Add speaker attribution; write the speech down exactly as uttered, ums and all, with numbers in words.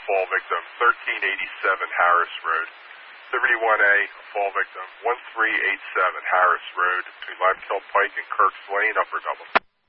Speaker 1: fall victim, thirteen eighty-seven Harris Road. Liberty one A, a fall victim, one three eight seven Harris Road, between Limekiln Pike and Kirk's Lane, Upper Dublin.